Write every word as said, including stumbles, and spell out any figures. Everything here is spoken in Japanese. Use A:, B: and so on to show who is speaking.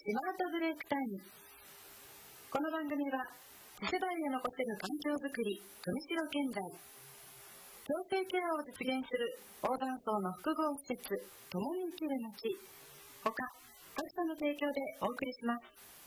A: スマートブレイクタイム。この番組は次世代へ残せる環境づくり、富城建材、共生ケアを実現する横断層の複合施設、共に生きる街、他各社の提供でお送りします。